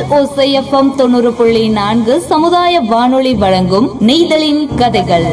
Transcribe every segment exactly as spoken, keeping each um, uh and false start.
ஓசை எஃப்எம் தொண்ணூறு புள்ளி நான்கு சமுதாய வானொலி வழங்கும் நெய்தலின் கதைகள்.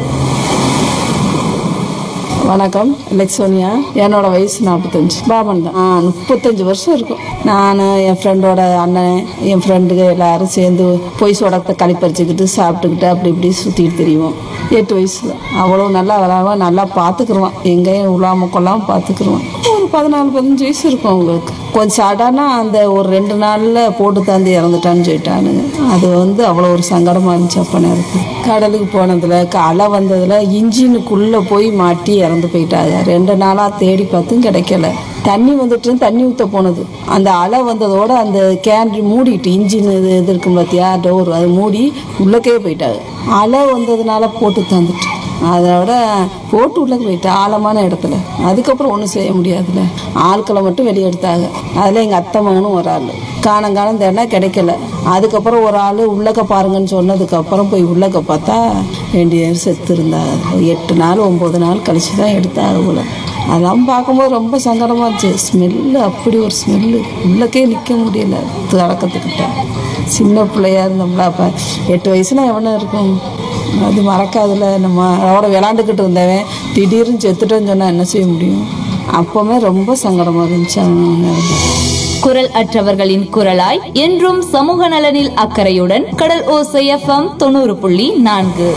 வணக்கம், லெக்ஸோனியா. என்னோட வயசு நாற்பத்தஞ்சு. பாபன் தான். ஆ முப்பத்தஞ்சு வருஷம் இருக்கும். நான் என் ஃப்ரெண்டோட அண்ணன், என் ஃப்ரெண்டுங்க எல்லாரும் சேர்ந்து பொய் சொடத்தை களிப்பறிச்சுக்கிட்டு சாப்பிட்டுக்கிட்டு அப்படி இப்படி சுற்றிட்டு தெரியுவோம். எட்டு வயசு தான். அவ்வளோ நல்லா விளாடுவான், நல்லா பார்த்துக்குருவான், எங்கேயும் உலாம கொள்ளாமல் பார்த்துக்குருவான். ஒரு பதினாலு பதினஞ்சு வயசு இருக்கும் அவங்களுக்கு. கொஞ்சம் சடனாக அந்த ஒரு ரெண்டு நாளில் போட்டு தந்து இறந்துட்டான்னு சொல்லிட்டானுங்க. அது வந்து அவ்வளோ ஒரு சங்கடமாக இருந்துச்சு அப்போ நேரத்தில். கடலுக்கு போனதில் அலை வந்ததில் இன்ஜினுக்குள்ளே போய் மாட்டி இறந்து போயிட்டாங்க. ரெண்டு நாளாக தேடி பார்த்தும் கிடைக்கல. தண்ணி வந்துட்டு தண்ணி ஊற்ற போனது, அந்த அலை வந்ததோட அந்த கேன் மூடிட்டு இன்ஜின் இது இது இருக்கும் பார்த்தியா டோர், அது மூடி உள்ளக்கே போயிட்டாங்க. அலை வந்ததுனால போட்டு தந்துட்டு அதோட போட்டு உள்ளே போயிட்டு ஆழமான இடத்துல. அதுக்கப்புறம் ஒன்றும் செய்ய முடியாதுல்ல. ஆட்களை மட்டும் வெளியே எடுத்தாங்க. அதில் எங்கள் அத்தை மகனும் ஒரு ஆள் காணங்காலம் தேடினா கிடைக்கல. அதுக்கப்புறம் ஒரு ஆள் உள்ளக்க பாருங்கன்னு சொன்னதுக்கப்புறம் போய் உள்ளக்க பார்த்தா ரெண்டு பேர் செத்து இருந்தாங்க. எட்டு நாள் ஒம்பது நாள் கழிச்சு தான் எடுத்தாங்க போல. அதெல்லாம் பார்க்கும்போது ரொம்ப சங்கடமாக இருந்துச்சு. ஸ்மெல்லு, அப்படி ஒரு ஸ்மெல்லு, உள்ளக்கே நிற்க முடியல. தொடக்கத்துக்கிட்ட சின்ன பிள்ளையா இருந்தோம்ல, அப்போ எட்டு வயசுல எவனா இருக்கும், அது மறக்காதுல. நம்ம அதோட விளாண்டுக்கிட்டு இருந்தவன் திடீர்னு செத்துட்டேன்னு சொன்னால் என்ன செய்ய முடியும்? அப்போவுமே ரொம்ப சங்கடமாக இருந்துச்சு. அவங்க குரல் அற்றவர்களின் குரலாய் என்றும் சமூக நலனில் அக்கறையுடன் கடல் ஓசை எஃப்எம் தொண்ணூறு புள்ளி நான்கு.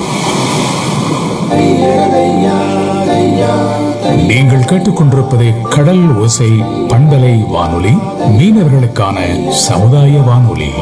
நீங்கள் கேட்டுக்கொண்டிருப்பது கடல் ஓசை பண்பலை வானொலி, மீனவர்களுக்கான சமுதாய வானொலி.